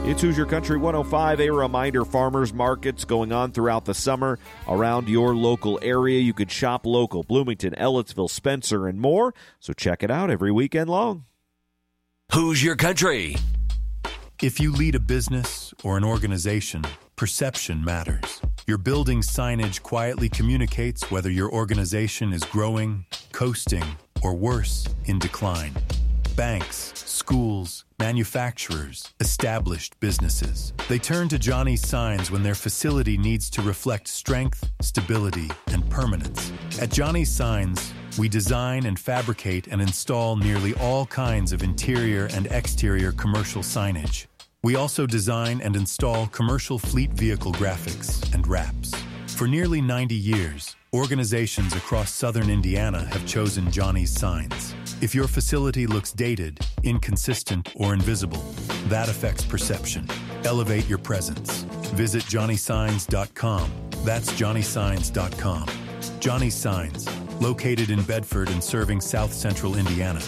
It's Hoosier Country 105. A reminder, farmers markets going on throughout the summer around your local area. You can shop local, Bloomington, Ellettsville, Spencer, and more. So check it out every weekend long. Hoosier Country. If you lead a business or an organization, perception matters. Your building signage quietly communicates whether your organization is growing, coasting, or worse, in decline. Banks, schools, manufacturers, established businesses. They turn to Johnny's Signs when their facility needs to reflect strength, stability, and permanence. At Johnny's Signs, we design and fabricate and install nearly all kinds of interior and exterior commercial signage. We also design and install commercial fleet vehicle graphics and wraps. For nearly 90 years, organizations across southern Indiana have chosen Johnny's Signs. If your facility looks dated, inconsistent, or invisible, that affects perception. Elevate your presence. Visit johnnysigns.com. That's johnnysigns.com. Johnny's Signs, located in Bedford and serving South Central Indiana.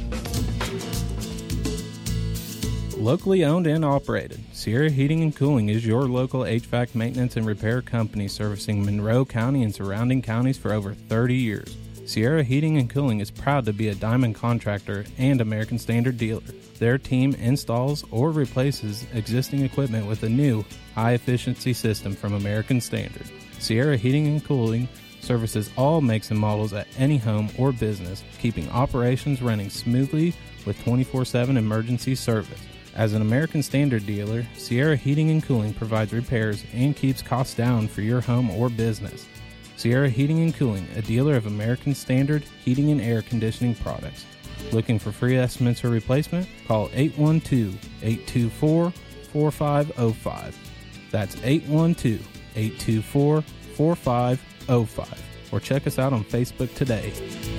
Locally owned and operated, Sierra Heating and Cooling is your local HVAC maintenance and repair company servicing Monroe County and surrounding counties for over 30 years. Sierra Heating and Cooling is proud to be a Diamond contractor and American Standard dealer. Their team installs or replaces existing equipment with a new, high-efficiency system from American Standard. Sierra Heating and Cooling services all makes and models at any home or business, keeping operations running smoothly with 24/7 emergency service. As an American Standard dealer, Sierra Heating and Cooling provides repairs and keeps costs down for your home or business. Sierra Heating and Cooling, a dealer of American Standard heating and air conditioning products. Looking for free estimates or replacement? Call 812-824-4505. That's 812-824-4505. Or check us out on Facebook today.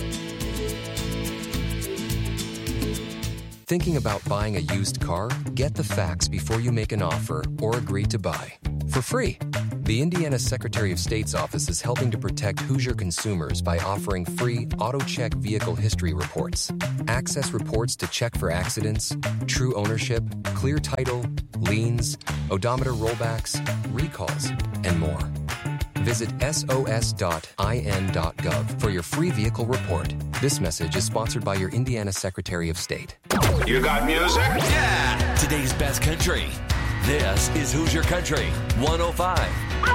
Thinking about buying a used car? Get the facts before you make an offer or agree to buy. For free. The Indiana Secretary of State's office is helping to protect Hoosier consumers by offering free AutoCheck vehicle history reports. Access reports to check for accidents, true ownership, clear title, liens, odometer rollbacks, recalls, and more. Visit sos.in.gov for your free vehicle report. This message is sponsored by your Indiana Secretary of State. You got music? Yeah! Today's best country. This is Hoosier Country 105.